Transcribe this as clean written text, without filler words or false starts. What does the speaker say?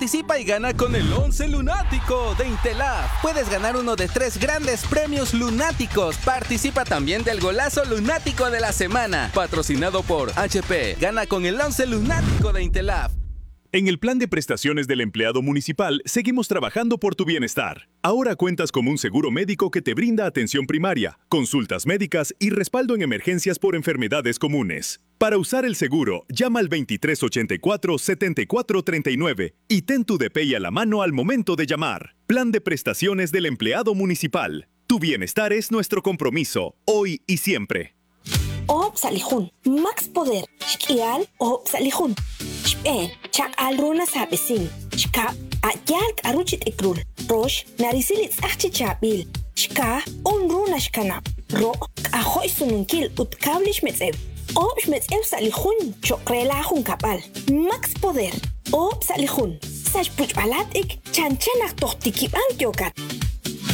Participa y gana con el 11 lunático de Intelaf. Puedes ganar uno de 3 grandes premios lunáticos. Participa también del golazo lunático de la semana, patrocinado por HP. Gana con el 11 lunático de Intelaf. En el plan de prestaciones del empleado municipal, seguimos trabajando por tu bienestar. Ahora cuentas con un seguro médico que te brinda atención primaria, consultas médicas y respaldo en emergencias por enfermedades comunes. Para usar el seguro, llama al 2384-7439 y ten tu DPI a la mano al momento de llamar. Plan de prestaciones del empleado municipal. Tu bienestar es nuestro compromiso, hoy y siempre. Salihun, Max Poder, Shkial, Salihun. Chak Alrona Sabesin, Shka, Ayalk Aruchit Ekrul, Rosh, Narisilit Achichabil, Shka, Runa Shkana, Ro, Ahoy Sununkil, Utkablish Metzev, Metzev Salihun, Chokrelahun Kapal, Max Poder, Salihun, Sashpuch Balatik, Chanchanak Tohtikip Antiokat.